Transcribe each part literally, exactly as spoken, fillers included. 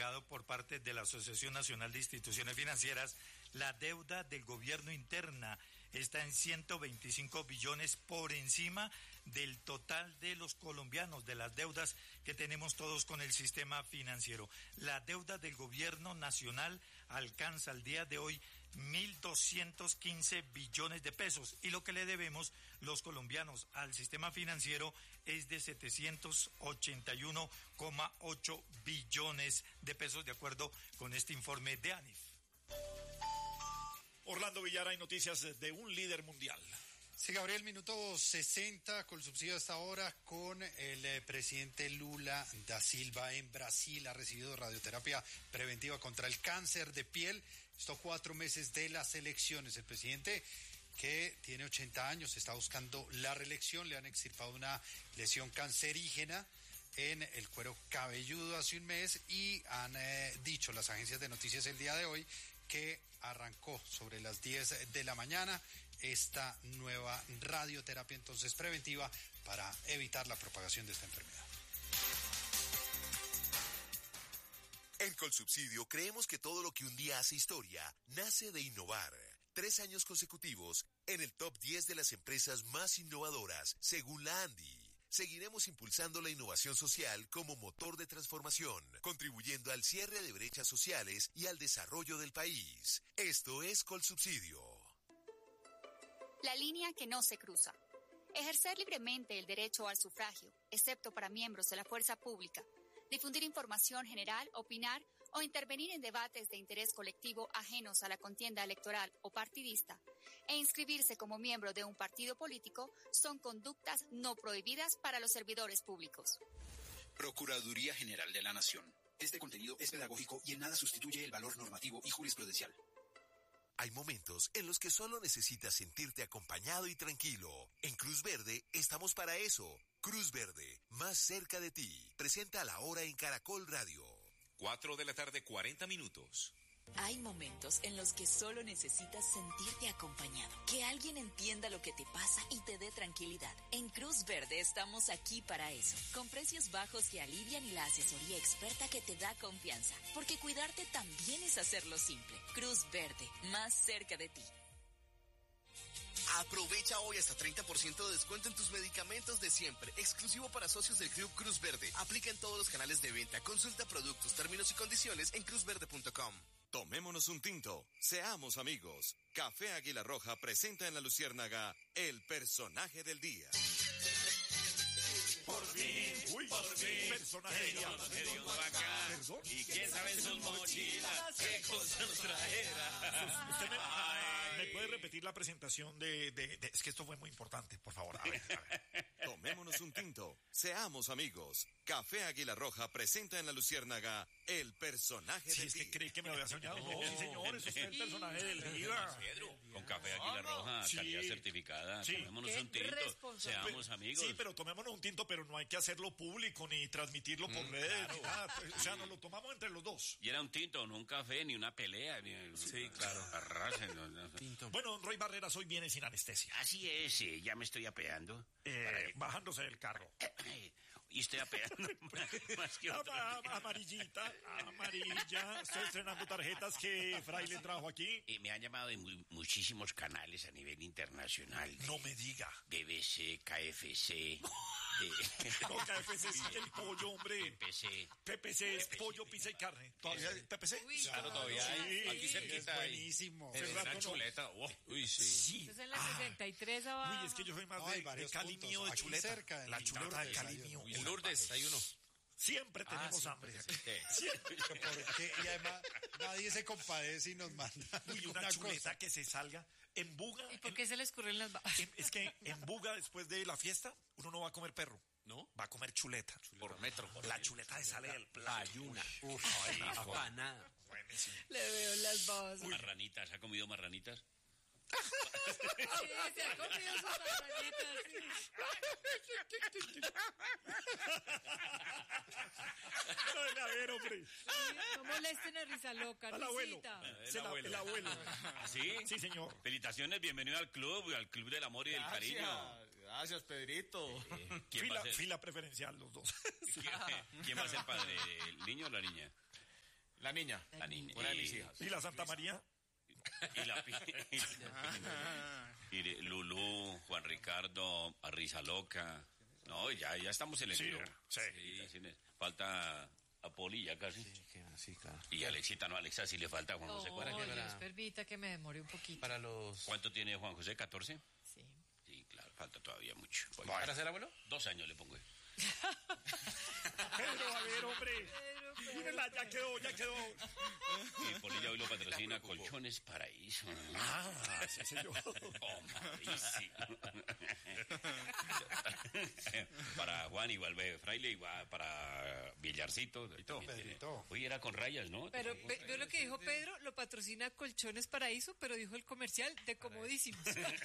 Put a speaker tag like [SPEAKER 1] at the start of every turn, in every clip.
[SPEAKER 1] comunicado por parte de la Asociación Nacional de Instituciones Financieras, la deuda del gobierno interna está en ciento veinticinco billones por encima del total de los colombianos, de las deudas que tenemos todos con el sistema financiero. La deuda del gobierno nacional alcanza al día de hoy mil doscientos quince billones de pesos y lo que le debemos los colombianos al sistema financiero es de setecientos ochenta y uno coma ocho billones de pesos, de acuerdo con este informe de ANIF.
[SPEAKER 2] Orlando Villar, hay noticias de un líder mundial.
[SPEAKER 3] Sí, Gabriel, minuto sesenta con el subsidio hasta ahora con el eh, presidente Lula da Silva en Brasil. Ha recibido radioterapia preventiva contra el cáncer de piel. Estos cuatro meses de las elecciones. El presidente, que tiene ochenta años, está buscando la reelección. Le han extirpado una lesión cancerígena en el cuero cabelludo hace un mes y han eh, dicho las agencias de noticias el día de hoy que arrancó sobre las diez de la mañana esta nueva radioterapia entonces preventiva para evitar la propagación de esta enfermedad.
[SPEAKER 4] En Colsubsidio creemos que todo lo que un día hace historia nace de innovar. Tres años consecutivos en el top diez de las empresas más innovadoras, según la ANDI. Seguiremos impulsando la innovación social como motor de transformación, contribuyendo al cierre de brechas sociales y al desarrollo del país. Esto es Colsubsidio.
[SPEAKER 5] La línea que no se cruza. Ejercer libremente el derecho al sufragio, excepto para miembros de la fuerza pública. Difundir información general, opinar o intervenir en debates de interés colectivo ajenos a la contienda electoral o partidista, e inscribirse como miembro de un partido político son conductas no prohibidas para los servidores públicos.
[SPEAKER 6] Procuraduría General de la Nación. Este contenido es pedagógico y en nada sustituye el valor normativo y jurisprudencial.
[SPEAKER 4] Hay momentos en los que solo necesitas sentirte acompañado y tranquilo. En Cruz Verde estamos para eso. Cruz Verde, más cerca de ti. Presenta a la hora en Caracol Radio.
[SPEAKER 7] Cuatro de la tarde, cuarenta minutos.
[SPEAKER 8] Hay momentos en los que solo necesitas sentirte acompañado, que alguien entienda lo que te pasa y te dé tranquilidad. En Cruz Verde estamos aquí para eso, con precios bajos que alivian y la asesoría experta que te da confianza, porque cuidarte también es hacerlo simple. Cruz Verde, más cerca de ti.
[SPEAKER 9] Aprovecha hoy hasta treinta por ciento de descuento en tus medicamentos de siempre, exclusivo para socios del Club Cruz Verde. Aplica en todos los canales de venta. Consulta productos, términos y condiciones en cruz verde punto com.
[SPEAKER 7] Tomémonos un tinto, seamos amigos. Café Águila Roja presenta en La Luciérnaga el personaje del día.
[SPEAKER 2] Por fin, Uy, por fin, personaje del día.
[SPEAKER 10] ¿Perdón? ¿Y quién sabe en sus mochilas qué cosas nos traerá?
[SPEAKER 2] ¿Usted me, me puede repetir la presentación de, de, de... Es que esto fue muy importante, por favor. A ver, a ver.
[SPEAKER 7] Tomémonos un tinto, seamos amigos. Café Águila Roja presenta en La Luciérnaga el personaje
[SPEAKER 2] sí,
[SPEAKER 7] del
[SPEAKER 2] es
[SPEAKER 7] día.
[SPEAKER 2] que creí que me lo había soñado. No, sí, señor, eso es el personaje del día.
[SPEAKER 10] Pedro, con Café Águila Roja,
[SPEAKER 2] sí,
[SPEAKER 10] calidad certificada.
[SPEAKER 2] Sí.
[SPEAKER 10] Tomémonos un tinto, seamos amigos.
[SPEAKER 2] Sí, pero tomémonos un tinto, pero no hay que hacerlo público ni transmitirlo por mm, redes. Claro. Ni nada. O sea, nos lo tomamos entre los dos.
[SPEAKER 10] Y era un tinto, no un café, ni una pelea. Ni...
[SPEAKER 2] Sí, claro.
[SPEAKER 10] Arrasen, no, no.
[SPEAKER 2] Tinto. Bueno, Roy Barreras hoy viene sin anestesia.
[SPEAKER 10] Así es, sí, ya me estoy apeando.
[SPEAKER 2] Eh, que... Bajándose del carro.
[SPEAKER 10] Y estoy apeando más que otro.
[SPEAKER 2] Am- amarillita, amarilla. Estoy estrenando tarjetas que Fray le trajo aquí.
[SPEAKER 10] Y me han llamado de muy, muchísimos canales a nivel internacional.
[SPEAKER 2] No me diga.
[SPEAKER 10] B B C, K F C. De...
[SPEAKER 2] No, K F C es el pollo, hombre.
[SPEAKER 10] P P C.
[SPEAKER 2] P P C es pollo, pizza y carne. ¿Todavía hay P P C?
[SPEAKER 11] Uy,
[SPEAKER 10] claro, todavía hay.
[SPEAKER 2] Sí,
[SPEAKER 10] Aquí cerquita hay.
[SPEAKER 3] Buenísimo.
[SPEAKER 10] Es una chuleta. Oh, uy, sí.
[SPEAKER 2] Sí.
[SPEAKER 11] Esto es en la sesenta y tres abajo.
[SPEAKER 2] Uy, es que yo soy más
[SPEAKER 3] No,
[SPEAKER 2] de,
[SPEAKER 3] hay
[SPEAKER 2] de
[SPEAKER 3] varios
[SPEAKER 2] Cali
[SPEAKER 3] puntos.
[SPEAKER 2] mío de
[SPEAKER 3] Aquí
[SPEAKER 2] chuleta.
[SPEAKER 3] cerca, en
[SPEAKER 2] La
[SPEAKER 3] el
[SPEAKER 2] chuleta de
[SPEAKER 3] Lourdes
[SPEAKER 2] Cali
[SPEAKER 3] hay
[SPEAKER 2] mío.
[SPEAKER 3] uno.
[SPEAKER 10] En Lourdes hay uno.
[SPEAKER 2] Siempre tenemos
[SPEAKER 10] Ah,
[SPEAKER 2] hambre.
[SPEAKER 10] sí.
[SPEAKER 2] Siempre.
[SPEAKER 3] Porque, y además nadie se compadece y nos manda
[SPEAKER 2] Uy, una chuleta cosa. Que se salga en Buga.
[SPEAKER 11] ¿Y por qué
[SPEAKER 2] en,
[SPEAKER 11] se le escurren las babas?
[SPEAKER 2] en, es que en Buga, después de la fiesta, uno no va a comer perro.
[SPEAKER 10] ¿No?
[SPEAKER 2] Va a comer chuleta.
[SPEAKER 10] Por metro.
[SPEAKER 2] La chuleta de sale del plato.
[SPEAKER 10] Ayuna.
[SPEAKER 2] Uf, ay,
[SPEAKER 10] apanada.
[SPEAKER 2] Buenísimo.
[SPEAKER 11] Le veo las babas.
[SPEAKER 10] Uy. Marranitas, ¿ha comido marranitas?
[SPEAKER 11] Sí, se ha comido sus marranitas, sí.
[SPEAKER 2] No, a ver, hombre.
[SPEAKER 11] Sí, no molesten a Risa Loca,
[SPEAKER 2] Al abuelo.
[SPEAKER 10] El
[SPEAKER 2] Se la-
[SPEAKER 10] abuelo.
[SPEAKER 2] el abuelo.
[SPEAKER 10] ¿Sí?
[SPEAKER 2] Sí, señor.
[SPEAKER 10] Felicitaciones, bienvenido al club, al club del amor y del cariño.
[SPEAKER 12] Gracias, Pedrito.
[SPEAKER 10] Eh, ¿quién, va
[SPEAKER 2] Fila,
[SPEAKER 10] a ser,
[SPEAKER 2] fila preferencial, los dos.
[SPEAKER 10] ¿quién, quién va a ser padre? ¿El niño o la niña? La niña.
[SPEAKER 12] La niña.
[SPEAKER 10] Una de mis hijas.
[SPEAKER 2] ¿Y la Santa María?
[SPEAKER 12] Y la y de Lulú, Juan Ricardo, Risa Loca. No, ya, ya estamos en el
[SPEAKER 2] Sí,
[SPEAKER 12] tiro.
[SPEAKER 2] sí.
[SPEAKER 12] Sí, sí, ne- falta a Poli ya casi.
[SPEAKER 13] Sí, que- sí, claro.
[SPEAKER 12] Y a Alexita, no, Alexa sí le falta a Juan José.
[SPEAKER 11] No,
[SPEAKER 12] ¿Cuánto,
[SPEAKER 13] qué?
[SPEAKER 11] Dios permita que me demore un poquito.
[SPEAKER 13] Para los...
[SPEAKER 12] cuánto tiene Juan José? ¿catorce?
[SPEAKER 11] Sí.
[SPEAKER 12] Sí, claro, falta todavía mucho. Voy.
[SPEAKER 13] ¿Para ser abuelo?
[SPEAKER 12] Dos años le pongo.
[SPEAKER 2] Pedro, a ver, hombre. Mírela, ya quedó, ya quedó.
[SPEAKER 12] Y Polilla hoy lo patrocina Colchones Paraíso.
[SPEAKER 2] Ah, sí, señor.
[SPEAKER 12] Oh, malísimo. Para Juan igual ve Fraile, igual para Villarcito. ahí también tiene.
[SPEAKER 3] Pedrito.
[SPEAKER 12] Hoy era con rayas, ¿no?
[SPEAKER 11] Pero pe- veo lo que dijo Pedro, lo patrocina Colchones Paraíso, pero dijo el comercial de Comodísimos.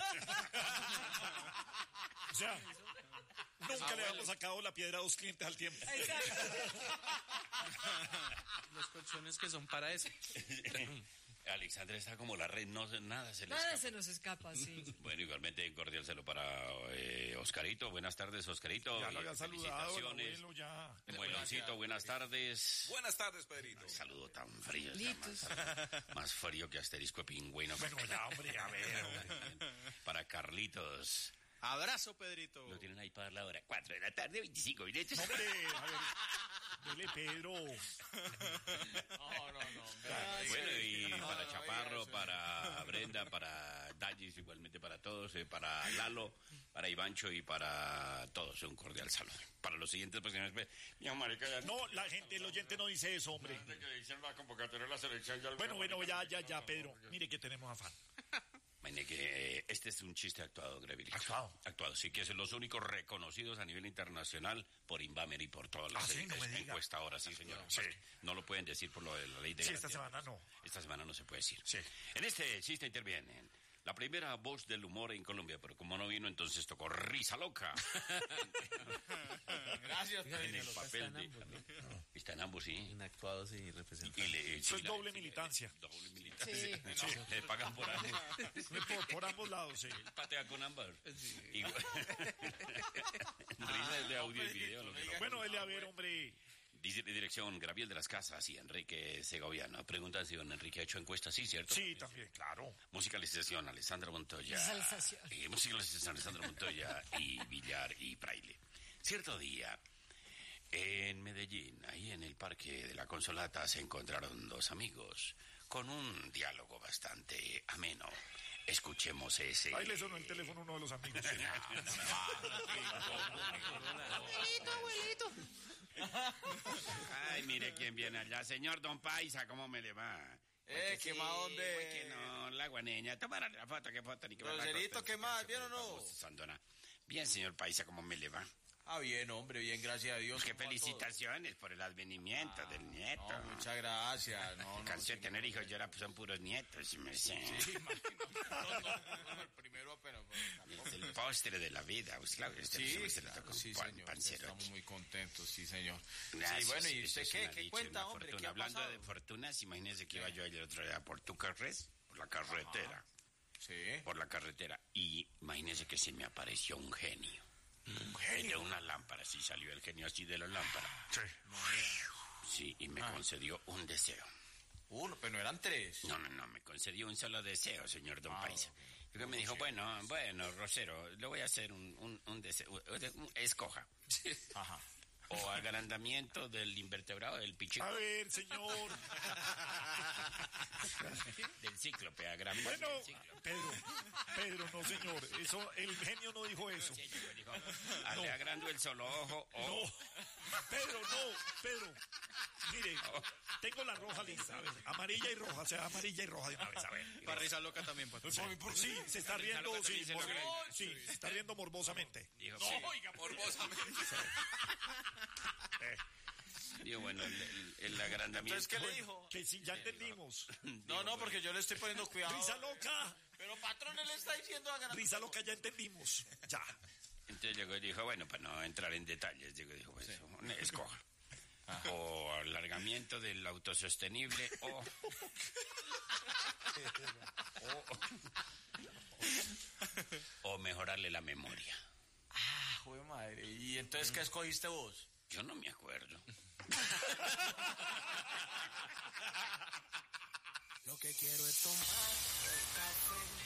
[SPEAKER 2] O sea, nunca le habíamos sacado la piedra a dos clientes al tiempo.
[SPEAKER 13] Los colchones que son para eso.
[SPEAKER 12] Alexandra está como la red, no nada se le
[SPEAKER 11] Nada
[SPEAKER 12] escapa.
[SPEAKER 11] se nos escapa, sí.
[SPEAKER 12] Bueno, igualmente un cordial saludo para eh, Oscarito. Buenas tardes, Oscarito.
[SPEAKER 2] Ya lo había
[SPEAKER 12] Y
[SPEAKER 2] saludado, el
[SPEAKER 12] felicitaciones.
[SPEAKER 2] abuelo, ya.
[SPEAKER 12] Mueloncito, buenas tardes.
[SPEAKER 10] Buenas tardes, Pedrito.
[SPEAKER 12] Un saludo tan frío.
[SPEAKER 11] Litos.
[SPEAKER 12] Más, más frío que asterisco de pingüino.
[SPEAKER 2] Bueno, ya, hombre, a ver, hombre.
[SPEAKER 12] Para Carlitos.
[SPEAKER 13] Abrazo, Pedrito.
[SPEAKER 12] Lo tienen ahí para la hora. Cuatro de la tarde, veinticinco minutos.
[SPEAKER 2] Hombre, a ver. Dele, Pedro.
[SPEAKER 10] No, no, no.
[SPEAKER 12] Bueno, y
[SPEAKER 10] No,
[SPEAKER 12] para
[SPEAKER 10] no,
[SPEAKER 12] Chaparro,
[SPEAKER 10] eso.
[SPEAKER 12] para Brenda, para Dallis, igualmente para todos, eh, para Lalo, para Ivancho y para todos, un cordial saludo. Para los siguientes próximos. Mi marica, ya
[SPEAKER 2] No, la gente, el oyente no dice eso, hombre.
[SPEAKER 12] que dicen la convocatoria de la selección. Ya
[SPEAKER 2] Bueno, bueno, ya, ya, ya, Pedro. Mire que tenemos afán.
[SPEAKER 12] Imagine que eh, este es un chiste actuado, Grevilito.
[SPEAKER 2] ¿Actuado?
[SPEAKER 12] Actuado, sí, que son los únicos reconocidos a nivel internacional por Inbamer y por todas las
[SPEAKER 2] Ah, sí, no me
[SPEAKER 12] en-
[SPEAKER 2] diga.
[SPEAKER 12] encuestadoras, sí, señor.
[SPEAKER 2] Sí.
[SPEAKER 12] No lo pueden decir por lo de la ley de
[SPEAKER 2] Sí, esta
[SPEAKER 12] garantía.
[SPEAKER 2] semana no.
[SPEAKER 12] Esta semana no se puede decir.
[SPEAKER 2] Sí.
[SPEAKER 12] En este chiste intervienen la primera voz del humor en Colombia, pero como no vino, entonces tocó Risa Loca.
[SPEAKER 10] Gracias,
[SPEAKER 12] En el
[SPEAKER 10] Pedrito.
[SPEAKER 12] papel de... Está en ambos, sí.
[SPEAKER 13] Inactuados y representados.
[SPEAKER 12] Y le-
[SPEAKER 2] Eso
[SPEAKER 12] sí,
[SPEAKER 2] es
[SPEAKER 12] la-
[SPEAKER 2] doble
[SPEAKER 12] sí,
[SPEAKER 2] militancia.
[SPEAKER 12] Doble militancia.
[SPEAKER 11] Sí.
[SPEAKER 12] No, le pagan por ambos.
[SPEAKER 2] Por, por ambos lados, sí.
[SPEAKER 12] Patea con ambas. Igual. Risa es de audio y video. Lo que no-
[SPEAKER 2] Bueno, dele a ver, hombre.
[SPEAKER 12] Dice dirección Gabriel de las Casas y Enrique Segoviano. Preguntan si don Enrique ha hecho encuestas, sí, ¿cierto?
[SPEAKER 2] Sí, también, claro.
[SPEAKER 12] Musicalización, Alessandra Montoya.
[SPEAKER 11] Musicalización.
[SPEAKER 12] Eh, musicalización, Alessandra Montoya y Villar y Fraile. Cierto día, en Medellín, ahí en el Parque de la Consolata, se encontraron dos amigos con un diálogo bastante ameno. Escuchemos ese...
[SPEAKER 2] Ahí le sonó el teléfono a uno de los amigos.
[SPEAKER 11] Abuelito, abuelito.
[SPEAKER 12] Ay, mire quién viene allá. Señor Don Paisa, ¿cómo me le va?
[SPEAKER 10] Eh, ¿qué más, dónde?
[SPEAKER 12] Pues que no, la guaneña. Tomar la foto, qué foto, ni que
[SPEAKER 10] Roserito, ¿qué más? ¿Bien o no?
[SPEAKER 12] Sandona. Bien, señor Paisa, ¿cómo me le va?
[SPEAKER 10] Ah, bien, hombre, bien, gracias a Dios.
[SPEAKER 12] Pues que
[SPEAKER 10] ¿Cómo va todo?
[SPEAKER 12] felicitaciones por el advenimiento del nieto.
[SPEAKER 10] No, muchas gracias. No, no,
[SPEAKER 12] Cansé de
[SPEAKER 10] sí,
[SPEAKER 12] tener hijos y ahora pues son puros nietos, si me sé.
[SPEAKER 10] sí, imagino. No, no, no, el primero apenas. pues,
[SPEAKER 12] Es el postre de la vida, pues claro, este
[SPEAKER 10] Sí,
[SPEAKER 12] se le
[SPEAKER 10] claro,
[SPEAKER 12] tocó
[SPEAKER 10] sí,
[SPEAKER 12] pan,
[SPEAKER 10] señor.
[SPEAKER 12] panzerotti.
[SPEAKER 10] Estamos muy contentos, sí, señor.
[SPEAKER 12] Gracias,
[SPEAKER 10] Sí, bueno, ¿y
[SPEAKER 12] eso
[SPEAKER 10] usted
[SPEAKER 12] es
[SPEAKER 10] qué?
[SPEAKER 12] una
[SPEAKER 10] ¿Qué
[SPEAKER 12] dicha,
[SPEAKER 10] cuenta,
[SPEAKER 12] una
[SPEAKER 10] hombre?
[SPEAKER 12] fortuna.
[SPEAKER 10] ¿Qué ha
[SPEAKER 12] Hablando
[SPEAKER 10] pasado?
[SPEAKER 12] de fortunas, imagínese que iba yo ayer otro día por Tucarres, por la carretera.
[SPEAKER 10] Sí.
[SPEAKER 12] Por la carretera. Y imagínese que se me apareció un genio. Un genio. De una lámpara, sí salió el genio así de la lámpara.
[SPEAKER 2] Sí.
[SPEAKER 12] Sí, y me
[SPEAKER 10] Ah.
[SPEAKER 12] concedió un deseo.
[SPEAKER 10] Uno, pero no eran tres.
[SPEAKER 12] No, no, no, me concedió un solo deseo, señor Don
[SPEAKER 10] Ah,
[SPEAKER 12] Paisa. Porque me dijo, bueno, bueno, Rosero, le voy a hacer un, un, un deseo. un- escoja.
[SPEAKER 10] Ajá.
[SPEAKER 12] O agrandamiento del invertebrado del pichico.
[SPEAKER 2] A ver, señor.
[SPEAKER 12] Del cíclope, agrandamiento
[SPEAKER 2] Bueno,
[SPEAKER 12] del cíclope.
[SPEAKER 2] Pedro, Pedro, no, señor. Eso, el genio no dijo eso.
[SPEAKER 12] Sí, llegó y dijo, ah, le agrando el solo ojo o...
[SPEAKER 2] No, Pedro, no, Pedro. Mire, tengo la roja lista. A ver, amarilla y roja, o sea, amarilla y roja de una vez. A ver.
[SPEAKER 13] Para Risa Loca también, Pato.
[SPEAKER 2] Sí, sí, se está riendo,
[SPEAKER 12] Loca
[SPEAKER 2] sí,
[SPEAKER 12] también se
[SPEAKER 2] mor-
[SPEAKER 12] lo
[SPEAKER 2] sí, se está riendo morbosamente.
[SPEAKER 12] Dijo,
[SPEAKER 10] No,
[SPEAKER 12] sí.
[SPEAKER 10] oiga, morbosamente.
[SPEAKER 2] Eh,
[SPEAKER 12] Digo, bueno, el, el, el agrandamiento...
[SPEAKER 10] Entonces, ¿qué le dijo?
[SPEAKER 2] que sí, ya entendimos.
[SPEAKER 10] No, no, porque yo le estoy poniendo cuidado.
[SPEAKER 2] Risa loca,
[SPEAKER 10] Pero patrón, él le está diciendo a ganar.
[SPEAKER 2] risa loca, ya entendimos. Ya.
[SPEAKER 12] Entonces llegó y dijo, bueno, para no entrar en detalles, llegó y dijo, pues, escoja. O alargamiento del autosostenible o... o, o mejorarle la memoria.
[SPEAKER 10] Ah, joder, madre. ¿Y entonces qué escogiste vos?
[SPEAKER 12] Yo no me acuerdo.
[SPEAKER 14] Lo que quiero es tomar el café